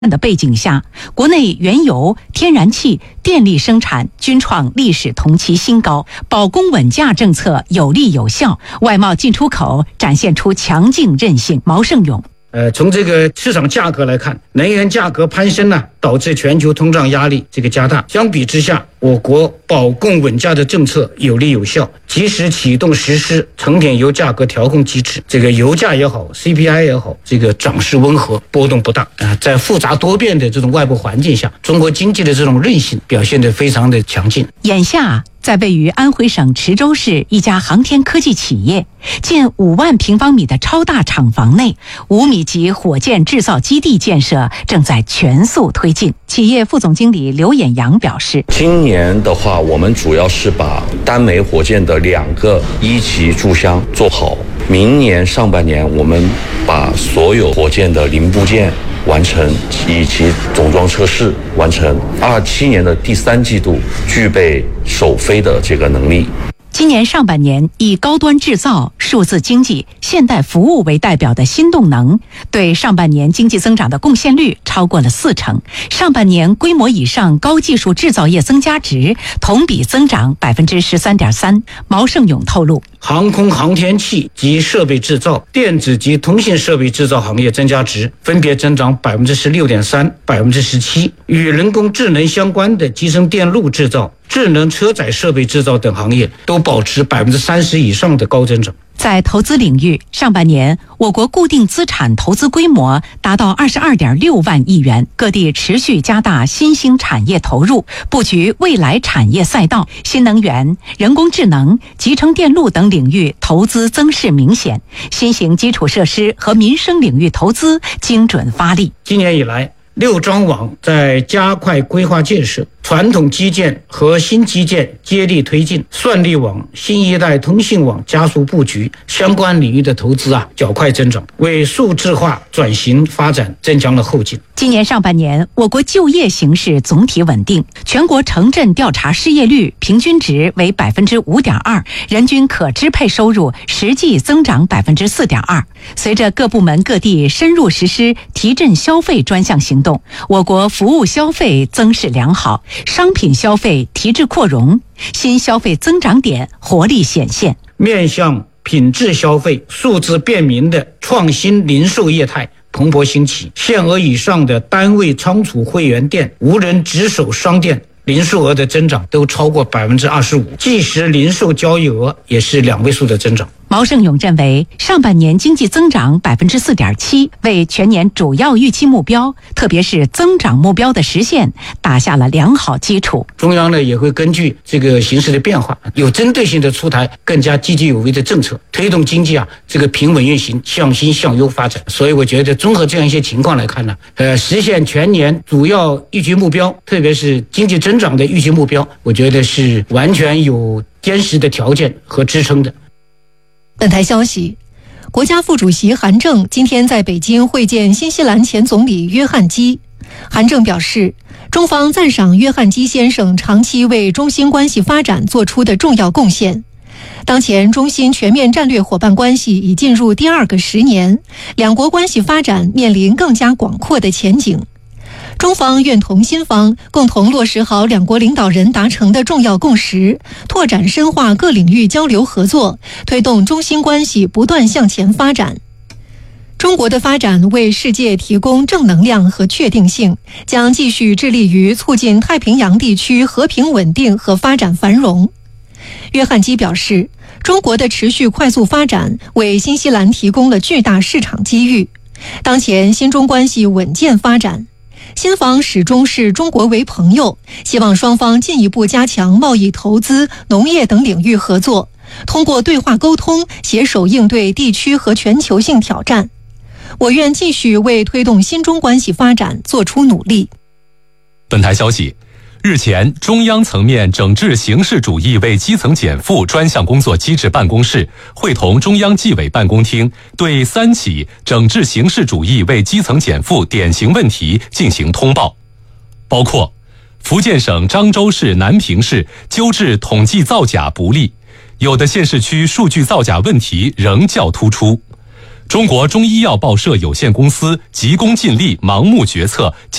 的背景下，国内原油、天然气、电力生产均创历史同期新高，保供稳价政策有力有效，外贸进出口展现出强劲韧性。毛盛勇。 从这个市场价格来看，能源价格攀升呢，导致全球通胀压力加大。相比之下，我国保供稳价的政策有力有效，及时启动实施成品油价格调控机制。油价也好 ，CPI 也好，涨势温和，波动不大。在复杂多变的这种外部环境下，中国经济的这种韧性表现得非常的强劲。 眼下，在位于安徽省池州市一家航天科技企业近5万平方米的超大厂房内，5米级火箭制造基地建设正在全速推进。企业副总经理刘衍阳表示， 今年的话，我们主要是把单枚火箭的2个1级注箱做好，明年上半年我们把所有火箭的零部件完成，以及总装测试完成，27年的第3季度具备首飞的能力。 今年上半年，以高端制造、数字经济、现代服务为代表的新动能，对上半年经济增长的贡献率超过了40%。上半年规模以上高技术制造业增加值同比增长13.3%。毛盛勇透露， 航空航天器及设备制造、电子及通信设备制造行业增加值分别增长16.3%、17%。与人工智能相关的集成电路制造、智能车载设备制造等行业都保持30%以上的高增长。 在投资领域，上半年我国固定资产投资规模达到22.6万亿元，各地持续加大新兴产业投入，布局未来产业赛道，新能源、人工智能、集成电路等领域投资增势明显，新型基础设施和民生领域投资精准发力。 今年以来，6张网在加快规划建设，传统基建和新基建接力推进，算力网、新一代通信网加速布局，相关领域的投资较快增长，为数字化转型发展增强了后劲。 今年上半年，我国就业形势总体稳定，全国城镇调查失业率平均值为5.2%，人均可支配收入实际增长4.2%。随着各部门各地深入实施提振消费专项行动，我国服务消费增势良好，商品消费提质扩容，新消费增长点活力显现。 面向品质消费、数字便民的创新零售业态蓬勃兴起，限额以上的单位仓储会员店、无人值守商店零售额的增长都超过25%，即时零售交易额也是2位数的增长。 毛盛勇认为，上半年经济增长4.7%，为全年主要预期目标，特别是增长目标的实现打下了良好基础。 中央呢也会根据形势的变化，有针对性的出台更加积极有为的政策，推动经济平稳运行，向新向优发展。所以我觉得综合这样一些情况来看呢，实现全年主要预期目标，特别是经济增长的预期目标，我觉得是完全有坚实的条件和支撑的。 本台消息，国家副主席韩正今天在北京会见新西兰前总理约翰基。韩正表示，中方赞赏约翰基先生长期为中新关系发展做出的重要贡献。当前中新全面战略伙伴关系已进入第2个10年，两国关系发展面临更加广阔的前景。中方愿同新方共同落实好两国领导人达成的重要共识，拓展深化各领域交流合作，推动中新关系不断向前发展。中国的发展为世界提供正能量和确定性，将继续致力于促进太平洋地区和平稳定和发展繁荣。约翰基表示，中国的持续快速发展为新西兰提供了巨大市场机遇。当前新中关系稳健发展，新方始终视中国为朋友，希望双方进一步加强贸易、投资、农业等领域合作，通过对话沟通，携手应对地区和全球性挑战。我愿继续为推动新中关系发展做出努力。 本台消息，日前，中央层面整治形式主义为基层减负专项工作机制办公室会同中央纪委办公厅对3起整治形式主义为基层减负典型问题进行通报，包括福建省漳州市南平市纠治统计造假不力，有的县市区数据造假问题仍较突出； 中国中医药报社有限公司急功近利、盲目决策。